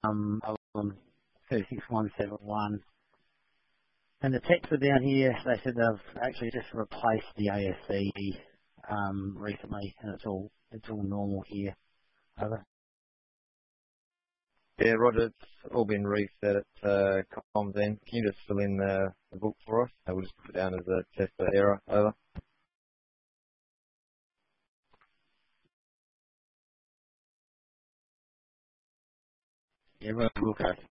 on 36171. And the techs were down here. They said they've actually just replaced the ASC recently, and it's all normal here. Over. Yeah, Roger, it's all been reset at comms end. Can you just fill in the book for us? We'll just put it down as a tester error. Over. Yeah, Roger, okay.